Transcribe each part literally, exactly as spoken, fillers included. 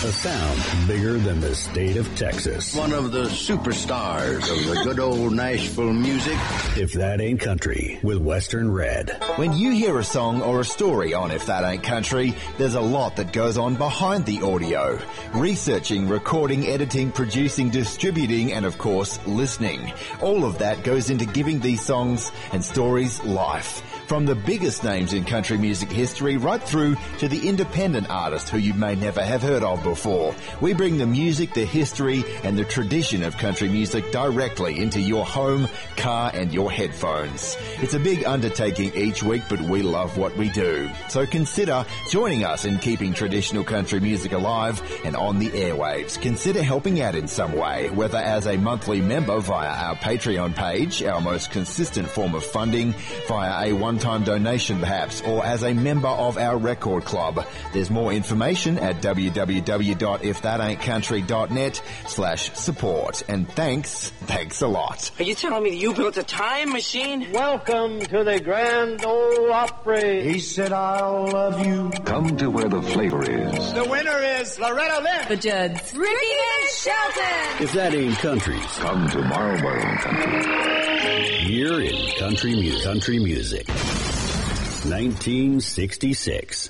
A sound bigger than the state of Texas. One of the superstars of the good old Nashville music. If That Ain't Country with Western Red. When you hear a song or a story on If That Ain't Country, there's a lot that goes on behind the audio. Researching, recording, editing, producing, distributing, and of course, listening. All of that goes into giving these songs and stories life. From the biggest names in country music history right through to the independent artist who you may never have heard of before. We bring the music, the history, and the tradition of country music directly into your home, car, and your headphones. It's a big undertaking each week, but we love what we do. So consider joining us in keeping traditional country music alive and on the airwaves. Consider helping out in some way, whether as a monthly member via our Patreon page, our most consistent form of funding, via a one time donation perhaps, or as a member of our record club. There's more information at w w w dot if that ain't country dot net slash support. And thanks, thanks a lot. Are you telling me that you built a time machine? Welcome to the Grand Ole Opry. He said, I'll love you. Come to where the flavor is. The winner is Loretta Lynn. The Judds. Ricky and Shelton. If That Ain't Country. Come to Marlboro Country. Year in country music. Country music. nineteen sixty-six.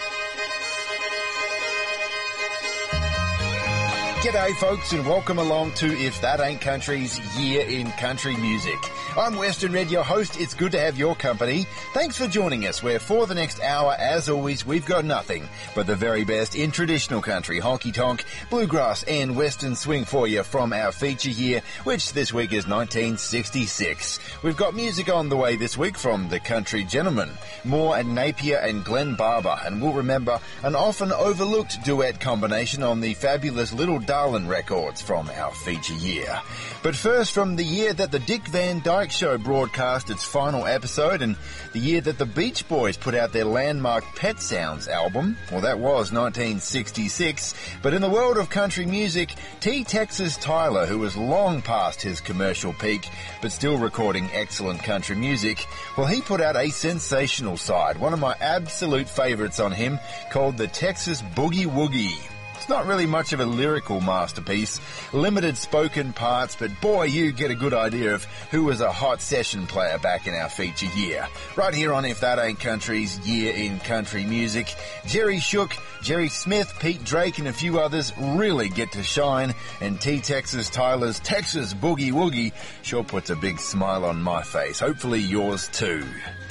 G'day folks and welcome along to If That Ain't Country's Year in Country Music. I'm Western Red, your host. It's good to have your company. Thanks for joining us, where for the next hour, as always, we've got nothing but the very best in traditional country, honky-tonk, bluegrass and western swing for you from our feature year, which this week is nineteen sixty-six. We've got music on the way this week from the Country Gentlemen, Moore and Napier and Glenn Barber, and we'll remember an often overlooked duet combination on the fabulous Little Darlin records from our feature year. But first, from the year that the Dick Van Dyke Show broadcast its final episode and the year that the Beach Boys put out their landmark Pet Sounds album, well, that was nineteen sixty-six. But in the world of country music, T. Texas Tyler, who was long past his commercial peak but still recording excellent country music, well, he put out a sensational side, one of my absolute favourites on him, called the Texas Boogie Woogie. It's not really much of a lyrical masterpiece, limited spoken parts, but boy, you get a good idea of who was a hot session player back in our feature year. Right here on If That Ain't Country's Year in Country Music, Jerry Shook, Jerry Smith, Pete Drake and a few others really get to shine, and T. Texas Tyler's Texas Boogie Woogie sure puts a big smile on my face, hopefully yours too.